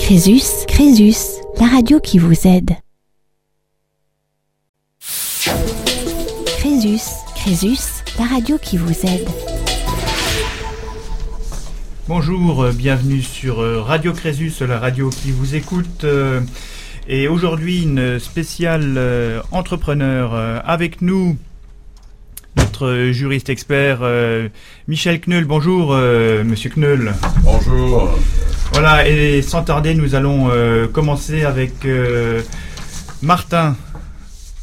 Crésus, Crésus, la radio qui vous aide. Crésus, Crésus, la radio qui vous aide. Bonjour, bienvenue sur Radio Crésus, la radio qui vous écoute. Et aujourd'hui, une spéciale entrepreneur avec nous, notre juriste expert Michel Kneul. Bonjour, monsieur Kneul. Bonjour. Voilà, et sans tarder, nous allons commencer avec Martin. Martin ?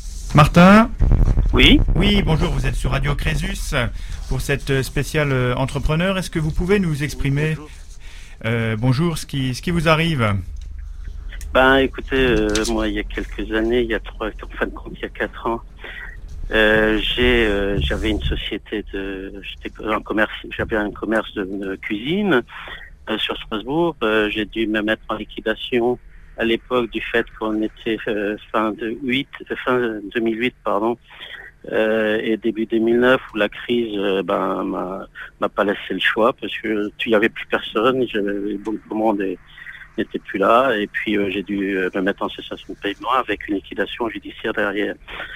Oui. Oui, bonjour, vous êtes sur Radio Crésus pour cette spéciale entrepreneur. Est-ce que vous pouvez nous exprimer, bonjour, ce qui vous arrive ? Ben, écoutez, moi, il y a quelques années, il y a 4 ans, j'avais une société j'avais un commerce de cuisine sur Strasbourg. J'ai dû me mettre en liquidation à l'époque du fait qu'on était fin 2008, et début 2009 où la crise m'a pas laissé le choix parce que il y avait plus personne, j'avais beaucoup de commandes et n'était plus là, et puis j'ai dû me mettre en cessation de paiement avec une liquidation judiciaire derrière.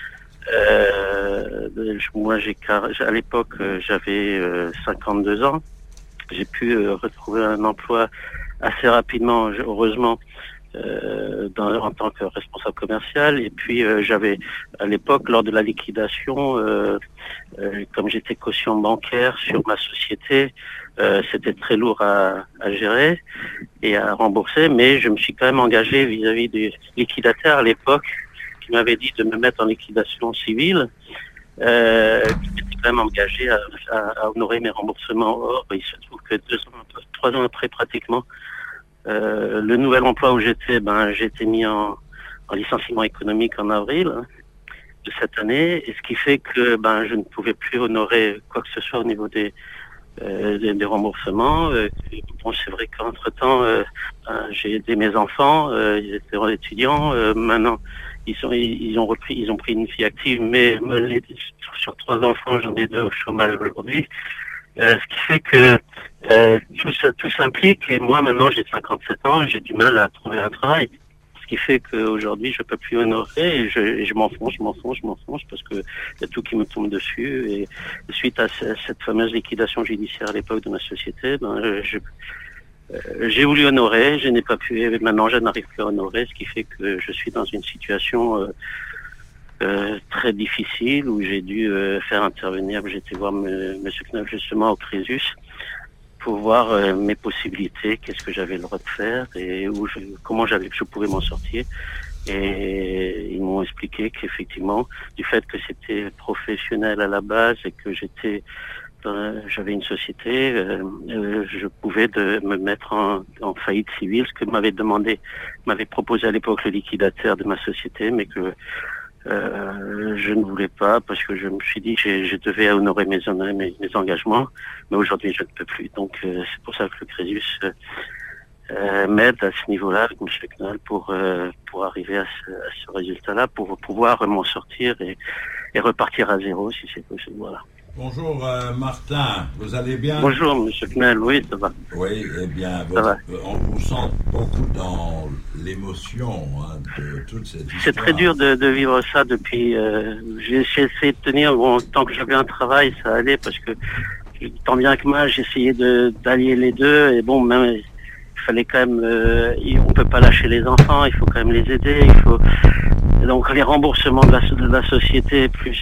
Moi, à l'époque, j'avais 52 ans. J'ai pu retrouver un emploi assez rapidement, heureusement, en tant que responsable commercial. Et puis j'avais, à l'époque, lors de la liquidation, comme j'étais caution bancaire sur ma société, c'était très lourd à gérer et à rembourser, mais je me suis quand même engagé vis-à-vis du liquidataire à l'époque, qui m'avait dit de me mettre en liquidation civile, qui était quand même engagé à honorer mes remboursements. Or, il se trouve que 3 ans après pratiquement, le nouvel emploi où j'étais, j'ai été mis en licenciement économique en avril de cette année, et ce qui fait que je ne pouvais plus honorer quoi que ce soit au niveau des remboursements. Bon, c'est vrai qu'entre-temps, j'ai aidé mes enfants, ils étaient étudiants, maintenant ils ont pris une vie active, mais sur 3 enfants, j'en ai 2 au chômage aujourd'hui. Ce qui fait que tout s'implique, et moi maintenant j'ai 57 ans, j'ai du mal à trouver un travail. Ce qui fait qu'aujourd'hui je peux plus honorer, et je m'enfonce parce que y a tout qui me tombe dessus, et suite à cette fameuse liquidation judiciaire à l'époque de ma société, j'ai voulu honorer, je n'ai pas pu, et maintenant je n'arrive plus à honorer, ce qui fait que je suis dans une situation très difficile où j'ai dû faire intervenir, j'ai été voir monsieur Kneul justement au Crésus pour voir mes possibilités, qu'est-ce que j'avais le droit de faire et comment je pouvais m'en sortir. Et ils m'ont expliqué qu'effectivement, du fait que c'était professionnel à la base et que j'avais une société, je pouvais me mettre en faillite civile, ce que m'avait proposé à l'époque le liquidataire de ma société, mais que je ne voulais pas, parce que je me suis dit que je devais honorer mes engagements, mais aujourd'hui je ne peux plus. Donc c'est pour ça que le Crésus m'aide à ce niveau-là avec M. Kneul pour arriver à ce résultat-là, pour pouvoir m'en sortir et repartir à zéro si c'est possible. Voilà. Bonjour Martin, vous allez bien? Bonjour M. Kneul, oui, ça va. Oui, eh bien, on vous sent beaucoup dans l'émotion de toute cette histoire. C'est très dur de vivre ça depuis... j'ai essayé de tenir, tant que j'avais un travail, ça allait, parce que tant bien que mal, j'essayais d'allier les deux, et bon, même... Il fallait quand même, on peut pas lâcher les enfants, il faut quand même les aider, donc les remboursements de la société plus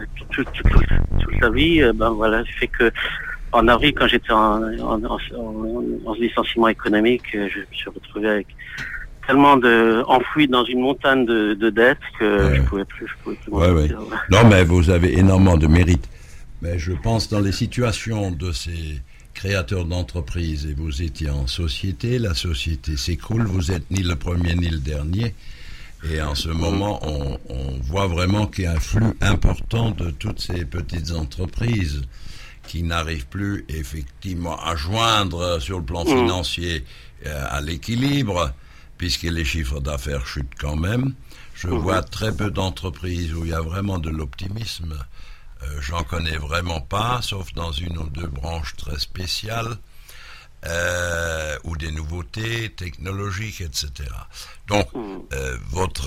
toute la vie, fait que en avril, quand j'étais en licenciement économique, je me suis retrouvé avec tellement enfoui dans une montagne de dettes que je pouvais plus sortir. Non, mais vous avez énormément de mérite. Mais je pense dans les situations de ces créateur d'entreprise, et vous étiez en société, la société s'écroule, vous êtes ni le premier ni le dernier, et en ce moment on voit vraiment qu'il y a un flux important de toutes ces petites entreprises qui n'arrivent plus effectivement à joindre sur le plan financier à l'équilibre, puisque les chiffres d'affaires chutent quand même. Je vois très peu d'entreprises où il y a vraiment de l'optimisme. J'en connais vraiment pas, sauf dans une ou deux branches très spéciales. ou des nouveautés technologiques, etc. Donc, votre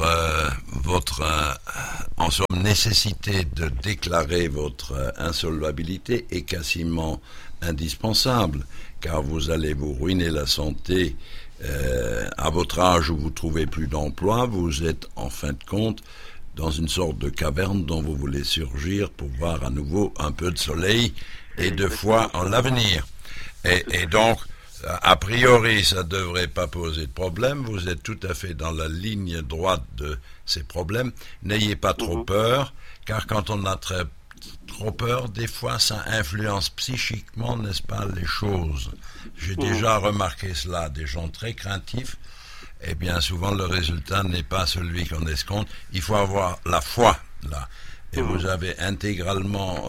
en somme, nécessité de déclarer votre insolvabilité est quasiment indispensable, car vous allez vous ruiner la santé. À votre âge où vous trouvez plus d'emploi, vous êtes en fin de compte dans une sorte de caverne dont vous voulez surgir pour voir à nouveau un peu de soleil et de foi en l'avenir. Et donc, a priori, ça ne devrait pas poser de problème. Vous êtes tout à fait dans la ligne droite de ces problèmes. N'ayez pas trop peur, car quand on a trop peur, des fois, ça influence psychiquement, n'est-ce pas, les choses. J'ai déjà remarqué cela, des gens très craintifs, et bien souvent, le résultat n'est pas celui qu'on escompte. Il faut avoir la foi, là. Et vous avez intégralement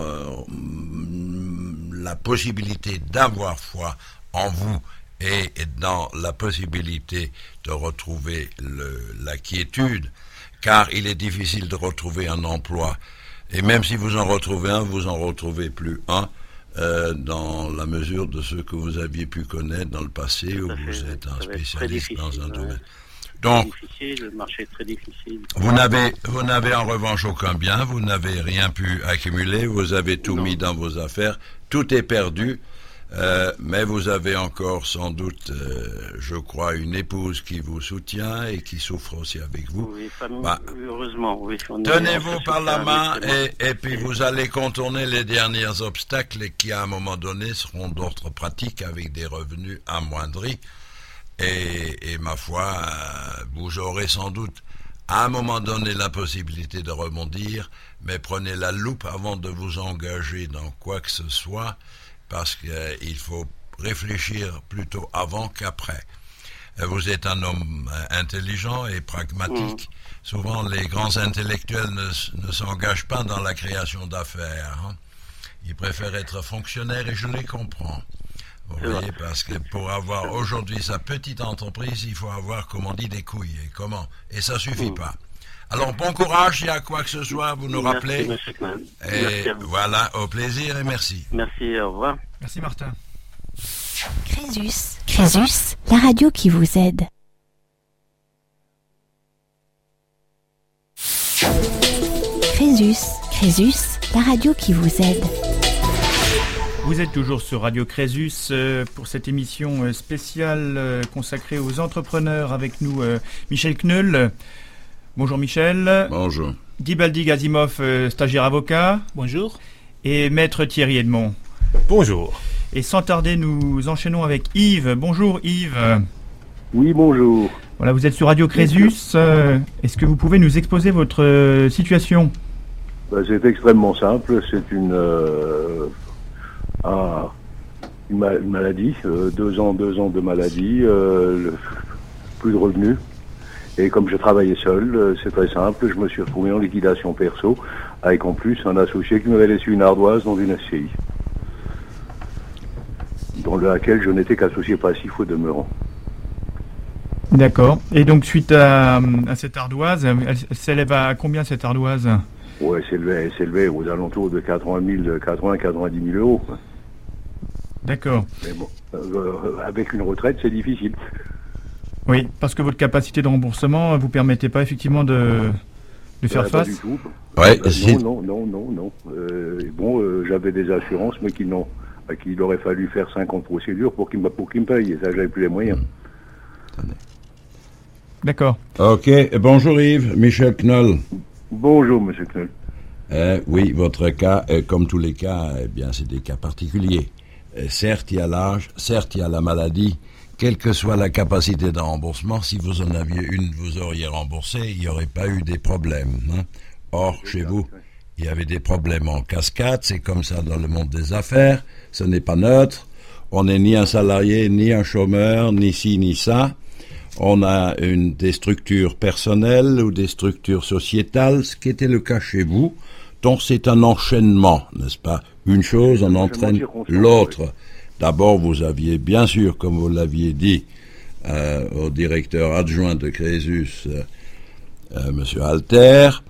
la possibilité d'avoir foi en vous et dans la possibilité de retrouver la quiétude, car il est difficile de retrouver un emploi. Et même si vous en retrouvez un, vous en retrouvez plus un dans la mesure de ce que vous aviez pu connaître dans le passé, où vous êtes un spécialiste dans un domaine. Donc, le marché est très difficile. Vous n'avez en revanche aucun bien, vous n'avez rien pu accumuler, vous avez tout mis dans vos affaires, tout est perdu, mais vous avez encore sans doute, je crois, une épouse qui vous soutient et qui souffre aussi avec vous. Oui, heureusement, oui. Tenez-vous par la main et puis vous allez contourner les derniers obstacles qui, à un moment donné, seront d'autres pratiques avec des revenus amoindris. Et ma foi, vous aurez sans doute à un moment donné la possibilité de rebondir, mais prenez la loupe avant de vous engager dans quoi que ce soit, parce qu'il faut réfléchir plutôt avant qu'après. Vous êtes un homme intelligent et pragmatique. Souvent, les grands intellectuels ne s'engagent pas dans la création d'affaires. Hein. Ils préfèrent être fonctionnaires et je les comprends. Vous voyez, parce que pour avoir aujourd'hui sa petite entreprise, il faut avoir, comme on dit, des couilles. Et ça suffit pas. Alors, bon courage, s'il y a quoi que ce soit, vous nous rappelez. Et voilà, au plaisir et merci. Merci, au revoir. Merci Martin. Crésus, la radio qui vous aide. Crésus, la radio qui vous aide. Vous êtes toujours sur Radio Crésus pour cette émission spéciale consacrée aux entrepreneurs. Avec nous, Michel Kneul. Bonjour Michel. Bonjour. Dibaldi Gazimov, stagiaire avocat. Bonjour. Et maître Thierry Edmond. Bonjour. Et sans tarder, nous enchaînons avec Yves. Bonjour Yves. Oui, bonjour. Voilà, vous êtes sur Radio Crésus. Est-ce que vous pouvez nous exposer votre situation ? C'est extrêmement simple. C'est une maladie, 2 ans de maladie, plus de revenus. Et comme je travaillais seul, c'est très simple, je me suis retrouvé en liquidation perso, avec en plus un associé qui m'avait laissé une ardoise dans une SCI, dans laquelle je n'étais qu'associé passif au demeurant. D'accord. Et donc suite à cette ardoise, elle s'élève à combien cette ardoise ? Ouais, elle s'élevait aux alentours de 90 000 euros. D'accord. Mais bon, avec une retraite, c'est difficile. Oui, parce que votre capacité de remboursement ne vous permettait pas effectivement de faire face. Pas du tout. Ouais, Non. J'avais des assurances, mais qu'il aurait fallu faire 50 procédures pour qu'il me paye. Et ça, j'avais plus les moyens. D'accord. Ok, bonjour Yves, Michel Kneul. Bonjour, monsieur Kneul. Oui, votre cas, comme tous les cas, c'est des cas particuliers. Certes, il y a l'âge, certes, il y a la maladie. Quelle que soit la capacité de remboursement, si vous en aviez une, vous auriez remboursé, il n'y aurait pas eu des problèmes. Hein. Or, chez vous, il y avait des problèmes en cascade, c'est comme ça dans le monde des affaires, ce n'est pas neutre. On n'est ni un salarié, ni un chômeur, ni ci, ni ça. On a des structures personnelles ou des structures sociétales, ce qui était le cas chez vous. Donc c'est un enchaînement, n'est-ce pas ? Une chose en entraîne l'autre. D'abord, vous aviez bien sûr, comme vous l'aviez dit au directeur adjoint de Crésus, M. Alter,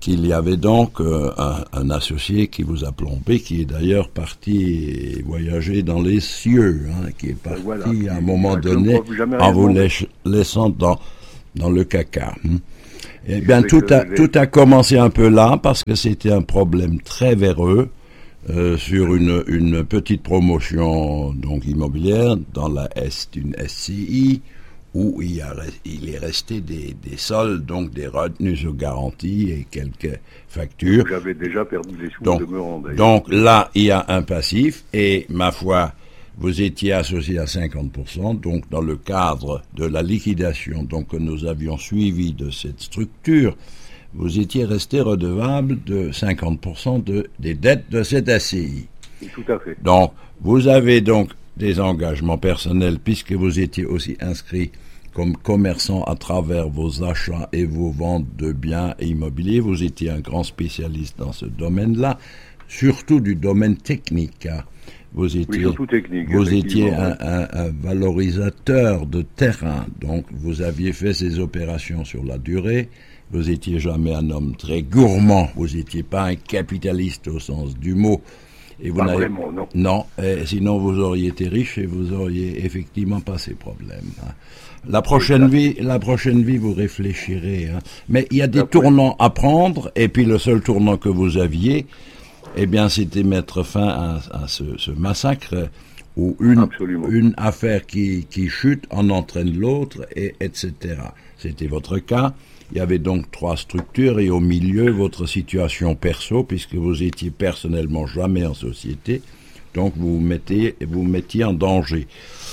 qu'il y avait donc un associé qui vous a plombé, qui est d'ailleurs parti voyager dans les cieux, qui est parti à un moment donné en vous laissant dans le caca. Eh bien, tout a commencé un peu là, parce que c'était un problème très véreux sur une petite promotion donc immobilière dans d'une SCI, où il est resté des soldes, donc des retenues sur garantie et quelques factures. J'avais déjà perdu des sous donc, de me rendre. Donc là, il y a un passif, et ma foi, vous étiez associé à 50%, donc dans le cadre de la liquidation donc, que nous avions suivi de cette structure, vous étiez resté redevable de 50% des dettes de cette SCI. Tout à fait. Donc, vous avez donc des engagements personnels, puisque vous étiez aussi inscrit comme commerçant à travers vos achats et vos ventes de biens immobiliers. Vous étiez un grand spécialiste dans ce domaine-là, surtout du domaine technique. Vous étiez, surtout technique. Vous étiez un valorisateur de terrain, donc vous aviez fait ces opérations sur la durée. Vous étiez jamais un homme très gourmand, vous n'étiez pas un capitaliste au sens du mot. Et vous pas vraiment, non. Non, sinon vous auriez été riche et vous auriez effectivement pas ces problèmes. La prochaine vie, vous réfléchirez. Mais il y a des tournants à prendre, et puis le seul tournant que vous aviez, eh bien, c'était mettre fin à ce massacre où une affaire qui chute en entraîne l'autre, etc. C'était votre cas. Il y avait donc 3 structures, et au milieu, votre situation perso, puisque vous étiez personnellement jamais en société, donc vous mettiez en danger.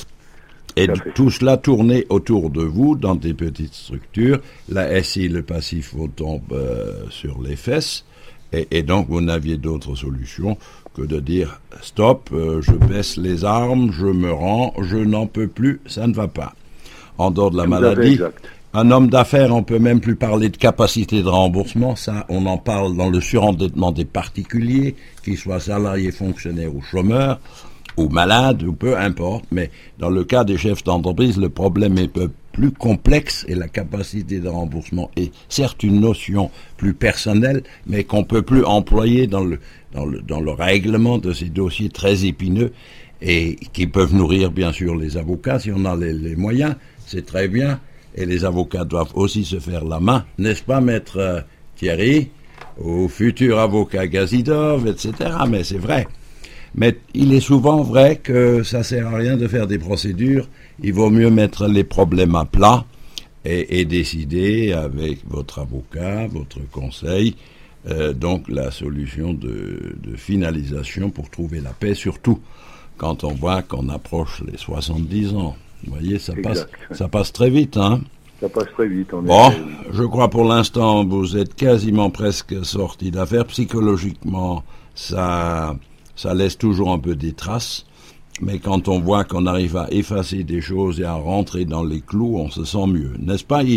Et tout cela tournait autour de vous dans des petites structures. La SI, le passif, vous tombe sur les fesses, et donc vous n'aviez d'autre solution que de dire « Stop, je baisse les armes, je me rends, je n'en peux plus, ça ne va pas ». En dehors de la maladie, un homme d'affaires, on peut même plus parler de capacité de remboursement, ça on en parle dans le surendettement des particuliers, qu'ils soient salariés, fonctionnaires ou chômeurs, ou malades, ou peu importe, mais dans le cas des chefs d'entreprise, le problème est peu plus complexe, et la capacité de remboursement est certes une notion plus personnelle, mais qu'on peut plus employer dans le règlement de ces dossiers très épineux, et qui peuvent nourrir bien sûr les avocats si on a les moyens, c'est très bien, et les avocats doivent aussi se faire la main, n'est-ce pas, maître Thierry, ou futur avocat Gazidov, etc., mais c'est vrai. Mais il est souvent vrai que ça sert à rien de faire des procédures. Il vaut mieux mettre les problèmes à plat et décider avec votre avocat, votre conseil, donc la solution de finalisation pour trouver la paix, surtout quand on voit qu'on approche les 70 ans. Vous voyez, ça passe très vite, hein. Ça passe très vite. Je crois pour l'instant, vous êtes quasiment presque sorti d'affaire. Psychologiquement, ça laisse toujours un peu des traces, mais quand on voit qu'on arrive à effacer des choses et à rentrer dans les clous, on se sent mieux. N'est-ce pas, Yves ?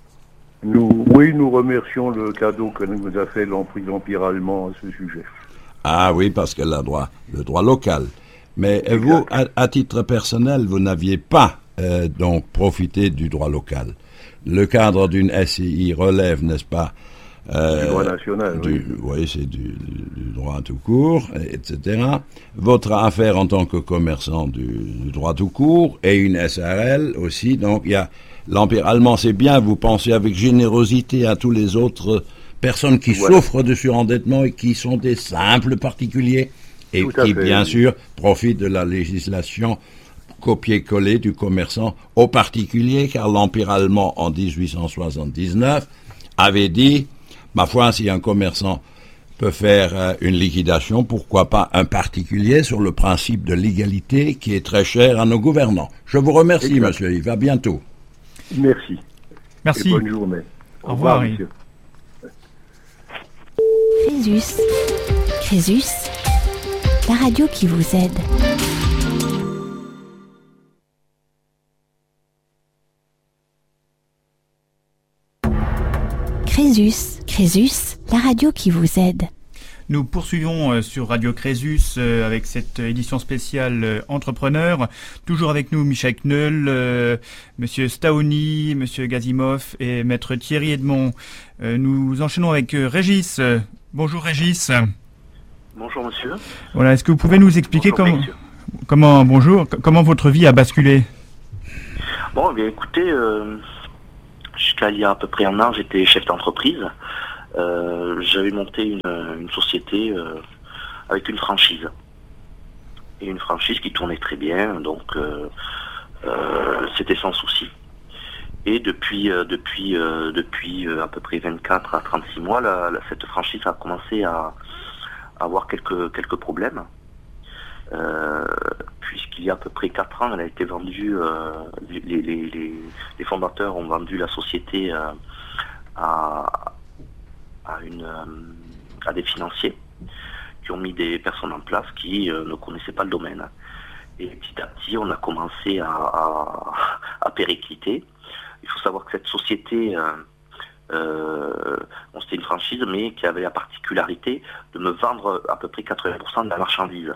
Nous remercions le cadeau que nous a fait l'Empire allemand à ce sujet. Ah oui, parce que le droit local. Mais vous, à titre personnel, vous n'aviez pas donc profité du droit local. Le cadre d'une SCI relève, n'est-ce pas, du droit national, oui, c'est du droit tout court, etc. Votre affaire en tant que commerçant du droit tout court, et une SARL aussi, donc il y a l'Empire allemand, c'est bien, vous pensez avec générosité à tous les autres personnes qui souffrent de surendettement et qui sont des simples particuliers, et qui, bien sûr, profitent de la législation copier-coller du commerçant aux particuliers, car l'Empire allemand, en 1879, avait dit, ma foi, si un commerçant peut faire une liquidation, pourquoi pas un particulier, sur le principe de l'égalité qui est très cher à nos gouvernants. Je vous remercie, monsieur Yves. À bientôt. Merci. Merci. Et bonne journée. Au revoir, monsieur. Crésus, la radio qui vous aide. Crésus, la radio qui vous aide. Nous poursuivons sur Radio Crésus avec cette édition spéciale Entrepreneur. Toujours avec nous Michel Kneul, Monsieur Staoni, Monsieur Gazimov et Maître Thierry Edmond. Nous enchaînons avec Régis. Bonjour Régis. Bonjour monsieur. Voilà, est-ce que vous pouvez nous expliquer comment votre vie a basculé? Bon, eh bien écoutez, jusqu'à il y a à peu près un an, j'étais chef d'entreprise. J'avais monté une société avec une franchise. Et une franchise qui tournait très bien, donc c'était sans souci. Et depuis à peu près 24 à 36 mois, cette franchise a commencé à avoir quelques problèmes. Puisqu'il y a à peu près 4 ans, elle a été vendue, les fondateurs ont vendu la société à des financiers qui ont mis des personnes en place qui ne connaissaient pas le domaine. Et petit à petit, on a commencé à péricliter. Il faut savoir que cette société, c'était une franchise, mais qui avait la particularité de me vendre à peu près 80% de la marchandise.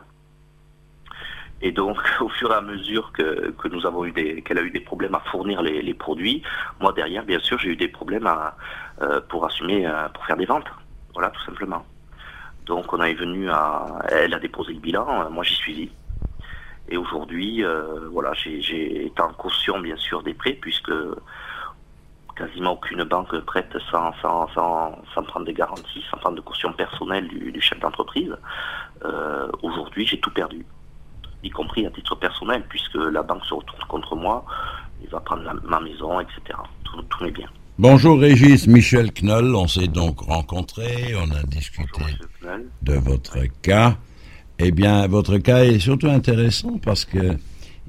Et donc, au fur et à mesure que nous avons qu'elle a eu des problèmes à fournir les produits, moi derrière, bien sûr, j'ai eu des problèmes pour faire des ventes. Voilà, tout simplement. Donc, elle a déposé le bilan, moi j'y suis. Et aujourd'hui, j'ai été en caution, bien sûr, des prêts, puisque quasiment aucune banque prête sans prendre des garanties, sans prendre de caution personnelle du chef d'entreprise. Aujourd'hui, j'ai tout perdu, y compris à titre personnel, puisque la banque se retourne contre moi, il va prendre ma maison, etc. Tout est bien. Bonjour Régis, Michel Kneul, on s'est donc rencontrés, on a discuté de votre cas. Eh bien, votre cas est surtout intéressant parce que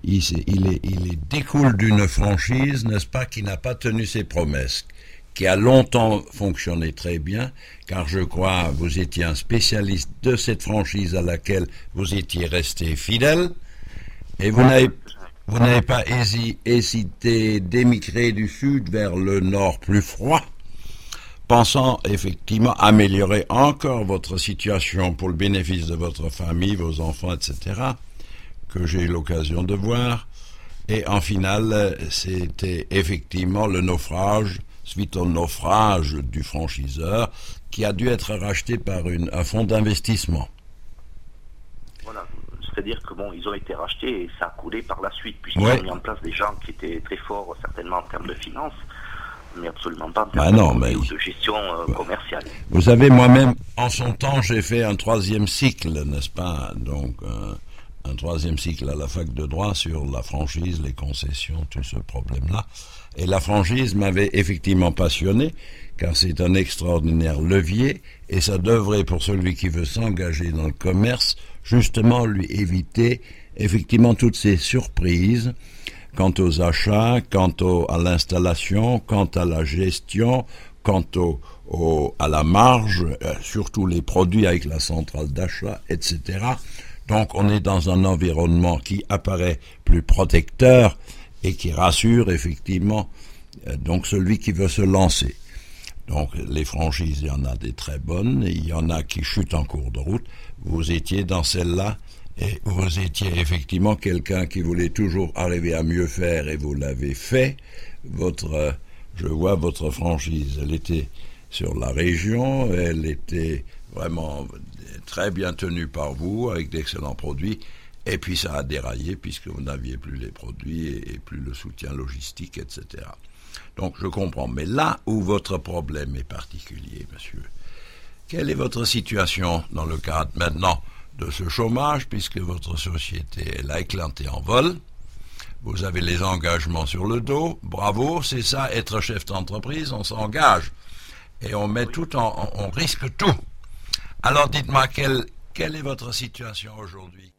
il découle d'une franchise, n'est-ce pas, qui n'a pas tenu ses promesses, qui a longtemps fonctionné très bien, car je crois vous étiez un spécialiste de cette franchise à laquelle vous étiez resté fidèle, et vous n'avez pas hésité d'émigrer du sud vers le nord plus froid, pensant effectivement améliorer encore votre situation pour le bénéfice de votre famille, vos enfants, etc., que j'ai eu l'occasion de voir. Et en finale, c'était effectivement le naufrage, suite au naufrage du franchiseur, qui a dû être racheté par un fonds d'investissement. Voilà, c'est-à-dire que ils ont été rachetés et ça a coulé par la suite, puisqu'ils ont mis en place des gens qui étaient très forts, certainement en termes de finances, mais absolument pas en termes de gestion commerciale. Vous savez, moi-même, en son temps, j'ai fait un 3e cycle, n'est-ce pas? Donc, un 3e cycle à la fac de droit sur la franchise, les concessions, tout ce problème-là. Et la franchise m'avait effectivement passionné, car c'est un extraordinaire levier, et ça devrait, pour celui qui veut s'engager dans le commerce, justement lui éviter effectivement toutes ces surprises quant aux achats, quant à l'installation, quant à la gestion, quant à la marge, surtout les produits avec la centrale d'achat, etc. Donc on est dans un environnement qui apparaît plus protecteur et qui rassure effectivement donc celui qui veut se lancer. Donc les franchises, il y en a des très bonnes, et il y en a qui chutent en cours de route. Vous étiez dans celle-là, et vous étiez effectivement quelqu'un qui voulait toujours arriver à mieux faire, et vous l'avez fait. Je vois votre franchise, elle était sur la région, elle était vraiment très bien tenue par vous, avec d'excellents produits, et puis ça a déraillé puisque vous n'aviez plus les produits et plus le soutien logistique, etc. Donc je comprends, mais là où votre problème est particulier, monsieur, quelle est votre situation dans le cadre maintenant de ce chômage, puisque votre société, elle a éclaté en vol, vous avez les engagements sur le dos, bravo, c'est ça, être chef d'entreprise, on s'engage, et on met tout on risque tout. Alors dites-moi, quelle est votre situation aujourd'hui?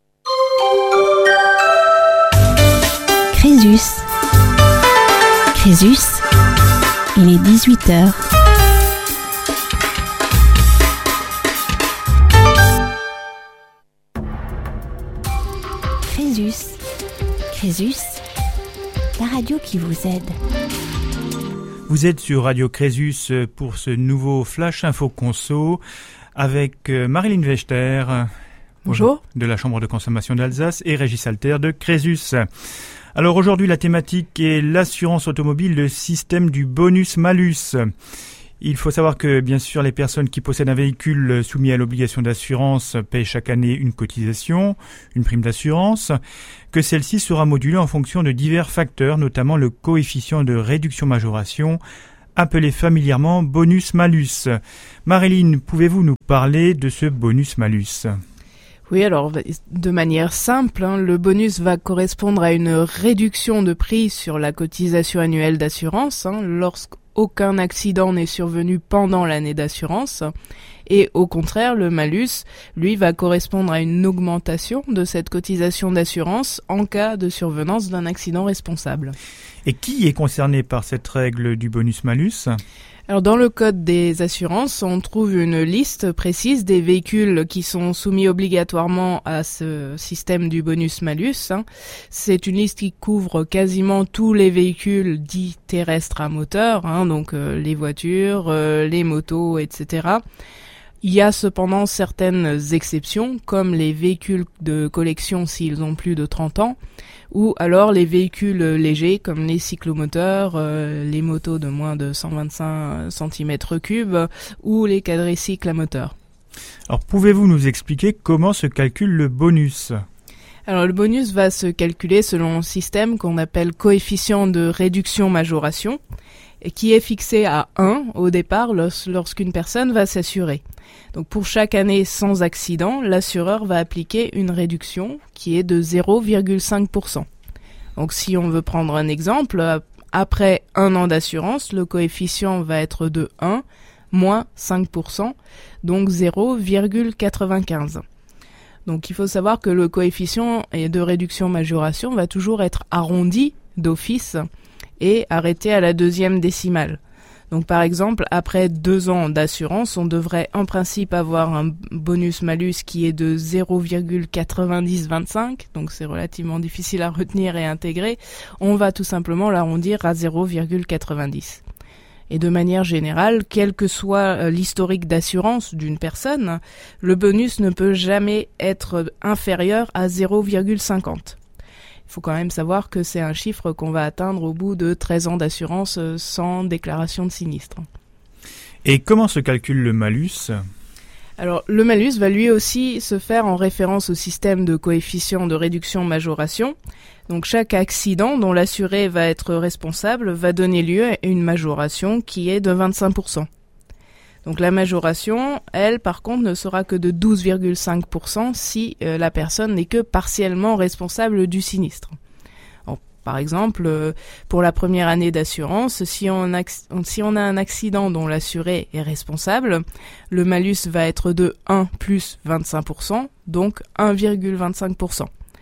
Crésus. Crésus, il est 18h. Crésus, la radio qui vous aide. Vous êtes sur Radio Crésus pour ce nouveau Flash Info Conso avec Marilyn Wechter. Bonjour. De la Chambre de consommation d'Alsace et Régis Alter de Crésus. Alors aujourd'hui, la thématique est l'assurance automobile, le système du bonus-malus. Il faut savoir que, bien sûr, les personnes qui possèdent un véhicule soumis à l'obligation d'assurance paient chaque année une cotisation, une prime d'assurance, que celle-ci sera modulée en fonction de divers facteurs, notamment le coefficient de réduction-majoration, appelé familièrement bonus-malus. Marilyn, pouvez-vous nous parler de ce bonus-malus ? Oui, alors de manière simple, le bonus va correspondre à une réduction de prix sur la cotisation annuelle d'assurance lorsqu'aucun accident n'est survenu pendant l'année d'assurance. Et au contraire, le malus, lui, va correspondre à une augmentation de cette cotisation d'assurance en cas de survenance d'un accident responsable. Et qui est concerné par cette règle du bonus-malus ? Alors dans le code des assurances, on trouve une liste précise des véhicules qui sont soumis obligatoirement à ce système du bonus-malus. C'est une liste qui couvre quasiment tous les véhicules dits terrestres à moteur, donc les voitures, les motos, etc. Il y a cependant certaines exceptions, comme les véhicules de collection s'ils ont plus de 30 ans, ou alors les véhicules légers comme les cyclomoteurs, les motos de moins de 125 cm3 ou les quadricycles à moteur. Alors pouvez-vous nous expliquer comment se calcule le bonus ? Alors le bonus va se calculer selon un système qu'on appelle coefficient de réduction-majoration, qui est fixé à 1 au départ lorsqu'une personne va s'assurer. Donc pour chaque année sans accident, l'assureur va appliquer une réduction qui est de 0,5%. Donc si on veut prendre un exemple, après 1 an d'assurance, le coefficient va être de 1 moins 5%, donc 0,95. Donc il faut savoir que le coefficient de réduction-majoration va toujours être arrondi d'office et arrêté à la deuxième décimale. Donc par exemple, après 2 ans d'assurance, on devrait en principe avoir un bonus-malus qui est de 0,9025, donc c'est relativement difficile à retenir et intégrer. On va tout simplement l'arrondir à 0,90. Et de manière générale, quel que soit l'historique d'assurance d'une personne, le bonus ne peut jamais être inférieur à 0,50. Il faut quand même savoir que c'est un chiffre qu'on va atteindre au bout de 13 ans d'assurance sans déclaration de sinistre. Et comment se calcule le malus ? Alors, le malus va lui aussi se faire en référence au système de coefficient de réduction-majoration. Donc, chaque accident dont l'assuré va être responsable va donner lieu à une majoration qui est de 25%. Donc la majoration, elle, par contre, ne sera que de 12,5% si la personne n'est que partiellement responsable du sinistre. Alors, par exemple, pour la première année d'assurance, si on a un accident dont l'assuré est responsable, le malus va être de 1 plus 25%, donc 1,25%.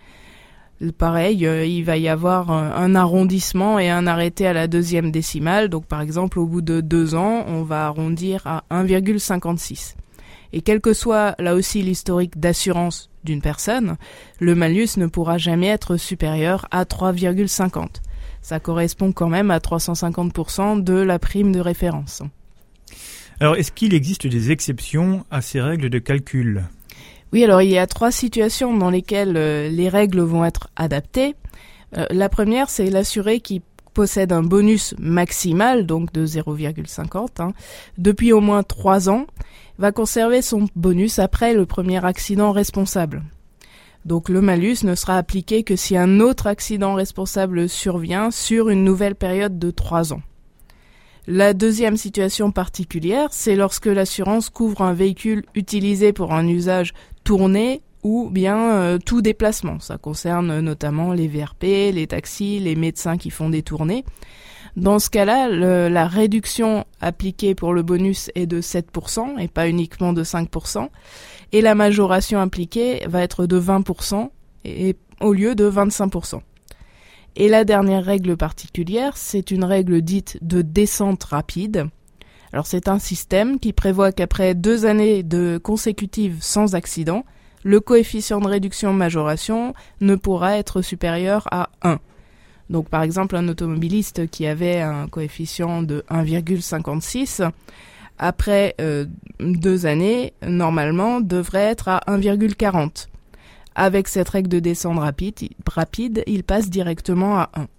Pareil, il va y avoir un arrondissement et un arrêté à la deuxième décimale. Donc par exemple, au bout de 2 ans, on va arrondir à 1,56. Et quel que soit là aussi l'historique d'assurance d'une personne, le malus ne pourra jamais être supérieur à 3,50. Ça correspond quand même à 350% de la prime de référence. Alors, est-ce qu'il existe des exceptions à ces règles de calcul ? Oui, alors il y a 3 situations dans lesquelles les règles vont être adaptées. La première, c'est l'assuré qui possède un bonus maximal, donc de 0,50, depuis au moins 3 ans, va conserver son bonus après le premier accident responsable. Donc le malus ne sera appliqué que si un autre accident responsable survient sur une nouvelle période de 3 ans. La deuxième situation particulière, c'est lorsque l'assurance couvre un véhicule utilisé pour un usage tourné ou bien tout déplacement. Ça concerne notamment les VRP, les taxis, les médecins qui font des tournées. Dans ce cas-là, la réduction appliquée pour le bonus est de 7% et pas uniquement de 5%. Et la majoration appliquée va être de 20% et au lieu de 25%. Et la dernière règle particulière, c'est une règle dite de descente rapide. Alors c'est un système qui prévoit qu'après 2 années de consécutives sans accident, le coefficient de réduction-majoration ne pourra être supérieur à 1. Donc par exemple un automobiliste qui avait un coefficient de 1,56 après 2 années, normalement, devrait être à 1,40. Avec cette règle de descente rapide, il passe directement à 1.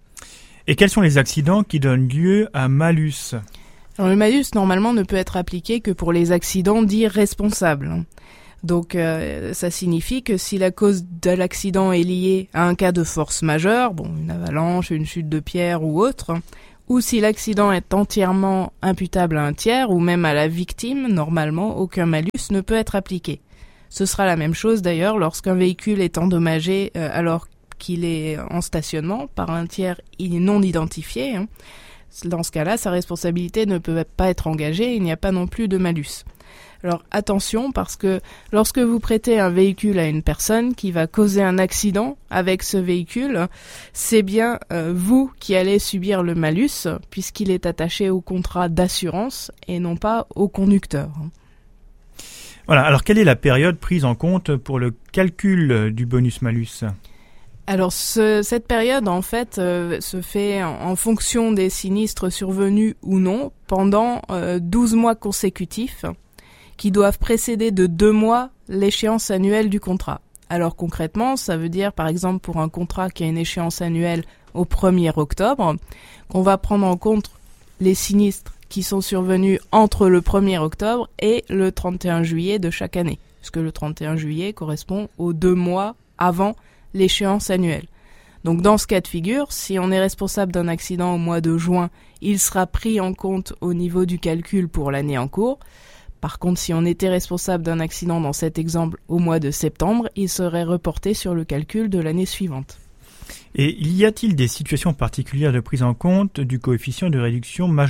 Et quels sont les accidents qui donnent lieu à malus ? Alors, le malus, normalement, ne peut être appliqué que pour les accidents dits responsables. Donc, ça signifie que si la cause de l'accident est liée à un cas de force majeure, une avalanche, une chute de pierre ou autre, ou si l'accident est entièrement imputable à un tiers ou même à la victime, normalement, aucun malus ne peut être appliqué. Ce sera la même chose d'ailleurs lorsqu'un véhicule est endommagé alors qu'il est en stationnement par un tiers non identifié. Dans ce cas-là, sa responsabilité ne peut pas être engagée, il n'y a pas non plus de malus. Alors attention, parce que lorsque vous prêtez un véhicule à une personne qui va causer un accident avec ce véhicule, c'est bien vous qui allez subir le malus, puisqu'il est attaché au contrat d'assurance et non pas au conducteur. Voilà, alors quelle est la période prise en compte pour le calcul du bonus-malus ? Alors cette période en fait se fait en fonction des sinistres survenus ou non pendant 12 mois consécutifs qui doivent précéder de 2 mois l'échéance annuelle du contrat. Alors concrètement, ça veut dire par exemple pour un contrat qui a une échéance annuelle au 1er octobre, qu'on va prendre en compte les sinistres qui sont survenus entre le 1er octobre et le 31 juillet de chaque année, puisque le 31 juillet correspond aux 2 mois avant l'échéance annuelle. Donc dans ce cas de figure, si on est responsable d'un accident au mois de juin, il sera pris en compte au niveau du calcul pour l'année en cours. Par contre, si on était responsable d'un accident dans cet exemple au mois de septembre, il serait reporté sur le calcul de l'année suivante. Et y a-t-il des situations particulières de prise en compte du coefficient de réduction-majoration ?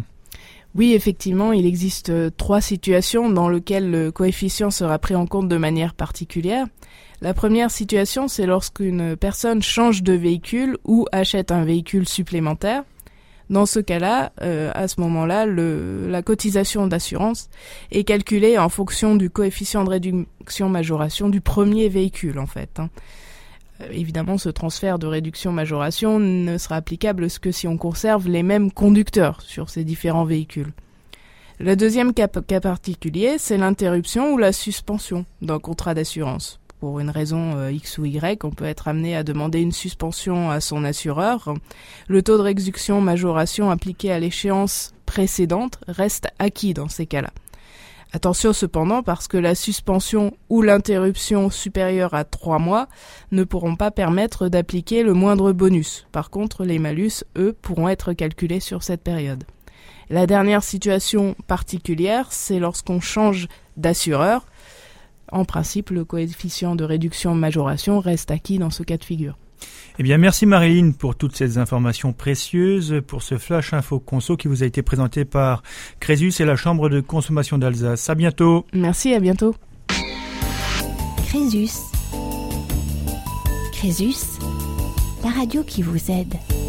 Oui, effectivement, il existe 3 situations dans lesquelles le coefficient sera pris en compte de manière particulière. La première situation, c'est lorsqu'une personne change de véhicule ou achète un véhicule supplémentaire. Dans ce cas-là, à ce moment-là, la cotisation d'assurance est calculée en fonction du coefficient de réduction-majoration du premier véhicule, en fait. Évidemment, ce transfert de réduction-majoration ne sera applicable que si on conserve les mêmes conducteurs sur ces différents véhicules. Le deuxième cas particulier, c'est l'interruption ou la suspension d'un contrat d'assurance. Pour une raison X ou Y, on peut être amené à demander une suspension à son assureur. Le taux de réduction-majoration appliqué à l'échéance précédente reste acquis dans ces cas-là. Attention cependant, parce que la suspension ou l'interruption supérieure à 3 mois ne pourront pas permettre d'appliquer le moindre bonus. Par contre, les malus, eux, pourront être calculés sur cette période. La dernière situation particulière, c'est lorsqu'on change d'assureur. En principe, le coefficient de réduction-majoration reste acquis dans ce cas de figure. Eh bien, merci Marilyn pour toutes ces informations précieuses, pour ce Flash Info Conso qui vous a été présenté par Crésus et la Chambre de consommation d'Alsace. À bientôt. Merci, à bientôt. Crésus. Crésus, la radio qui vous aide.